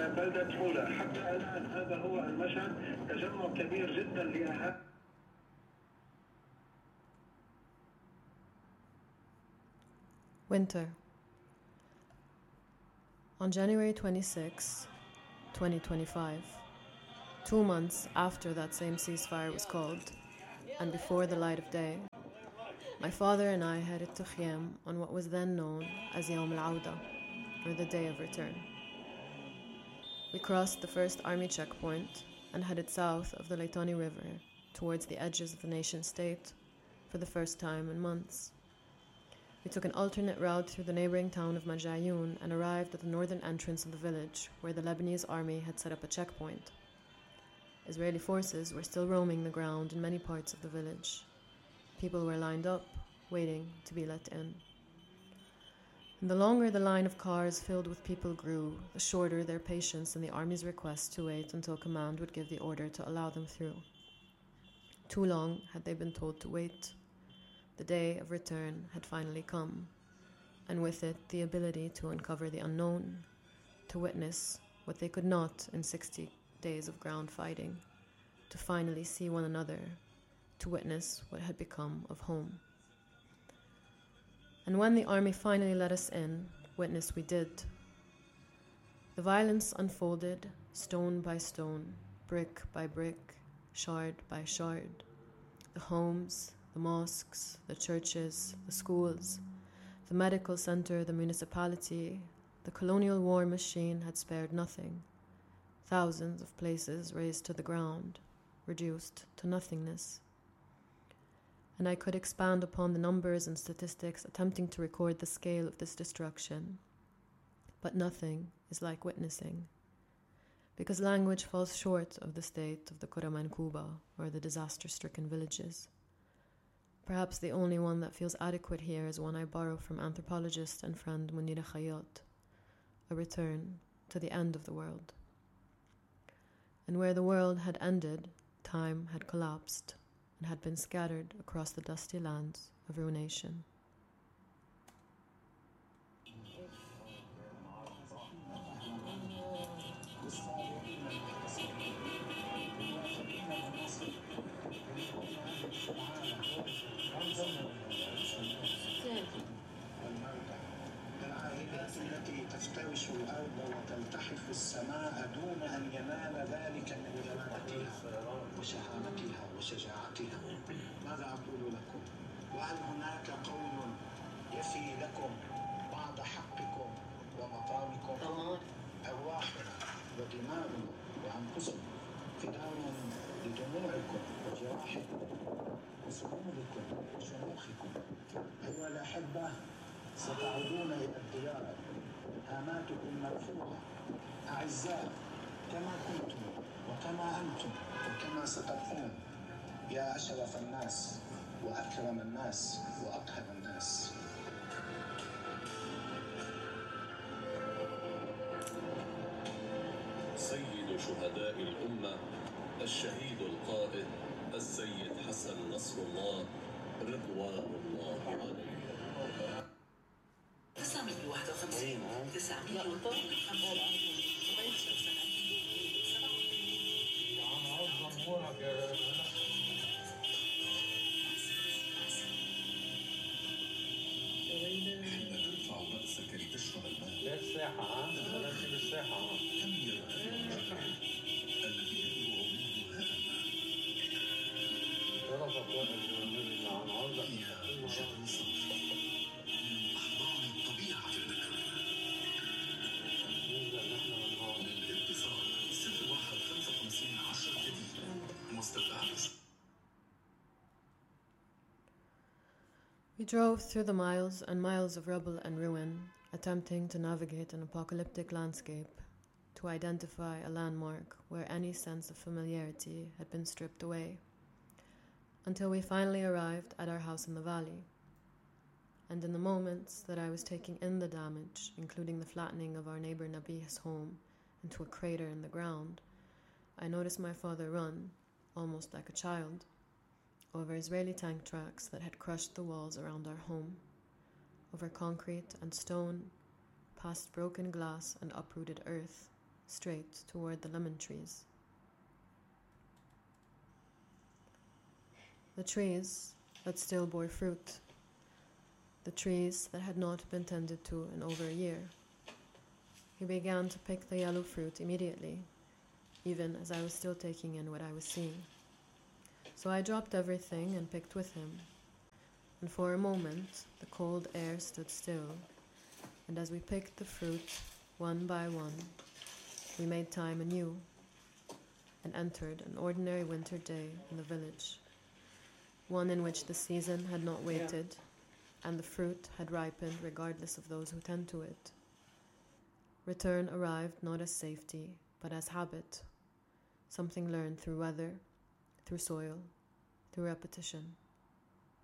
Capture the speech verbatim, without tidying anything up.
بلدة حولة. حتى الآن هذا هو المشهد، تجمع كبير جدا لأهالي. Winter. On January twenty-sixth, twenty twenty-five, two months after that same ceasefire was called, and before the light of day, my father and I headed to Khiem on what was then known as Yawm al-Awda, or the Day of Return. We crossed the first army checkpoint and headed south of the Leitani River towards the edges of the nation-state for the first time in months. We took an alternate route through the neighboring town of Majayoun and arrived at the northern entrance of the village, where the Lebanese army had set up a checkpoint. Israeli forces were still roaming the ground in many parts of the village. People were lined up, waiting to be let in. And the longer the line of cars filled with people grew, the shorter their patience in the army's request to wait until command would give the order to allow them through. Too long had they been told to wait. The day of return had finally come, and with it the ability to uncover the unknown, to witness what they could not in sixty days of ground fighting, to finally see one another, to witness what had become of home. And when the army finally let us in, witness we did. The violence unfolded, stone by stone, brick by brick, shard by shard. The homes, the mosques, the churches, the schools, the medical center, the municipality, the colonial war machine had spared nothing. Thousands of places razed to the ground, reduced to nothingness. And I could expand upon the numbers and statistics attempting to record the scale of this destruction. But nothing is like witnessing, because language falls short of the state of the Qura Mankuba, or the disaster-stricken villages. Perhaps the only one that feels adequate here is one I borrow from anthropologist and friend Munira Khayyat, a return to the end of the world. And where the world had ended, time had collapsed and had been scattered across the dusty lands of ruination. التي تفترش الأرض وتلتحف السماء دون أن ينال ذلك من جرأتها وشهامتها وشجاعتها. ماذا أقول لكم؟ وهل هناك قول يفي لكم بعض حقكم ومقامكم؟ أرواحنا ودماؤنا وأنفسنا فداء لدموعكم وجراحكم وسهولكم وشموخكم. أيها الأحبة، ستعودون إلى الديار، هاماتكم مرفوعة، أعزاء كما كنتم وكما أنتم وكما ستكون، يا أشرف الناس وأكرم الناس وأطهر الناس. سيد شهداء الأمة الشهيد القائد السيد حسن نصر الله رضوان الله عليه. تسعمية وواحد وخمسين تسعمية حين ترفع رأسك لتشرب الماء لا الساحة ها؟ لا تسيب الساحة ها؟ كم يرتفع الرحم الذي ينبع منه هذا الماء. ضربت واحد من النبي عن عرضك فيها شكل صافي من أحضان الطبيعة البكرية. ننزل نحن من هون. الاتصال صفر واحد خمسة وخمسين عشرة جديد مستودعات. We drove through the miles and miles of rubble and ruin, attempting to navigate an apocalyptic landscape, to identify a landmark where any sense of familiarity had been stripped away, until we finally arrived at our house in the valley. And in the moments that I was taking in the damage, including the flattening of our neighbor Nabih's home into a crater in the ground, I noticed my father run, almost like a child, over Israeli tank tracks that had crushed the walls around our home, over concrete and stone, past broken glass and uprooted earth, straight toward the lemon trees. The trees that still bore fruit, the trees that had not been tended to in over a year. He began to pick the yellow fruit immediately, even as I was still taking in what I was seeing. So I dropped everything and picked with him. And for a moment, the cold air stood still, and as we picked the fruit one by one, we made time anew and entered an ordinary winter day in the village, one in which the season had not waited and the fruit had ripened regardless of those who tend to it. Return arrived not as safety, but as habit, something learned through weather, through soil, through repetition.